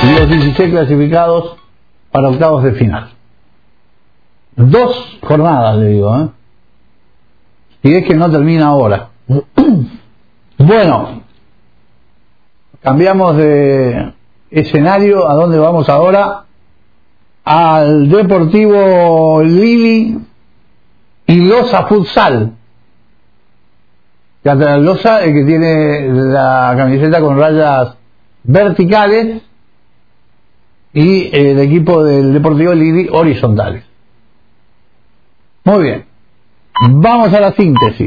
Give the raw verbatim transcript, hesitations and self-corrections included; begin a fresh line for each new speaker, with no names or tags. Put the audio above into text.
los dieciséis clasificados para octavos de final. Dos jornadas, le digo, ¿eh? Y es que no termina ahora. Bueno, cambiamos de escenario. ¿A dónde vamos ahora? Al Deportivo Lili y Losa Futsal. Losa, el que tiene la camiseta con rayas verticales, y el equipo del Deportivo Lili horizontales. Muy bien, vamos a la síntesis.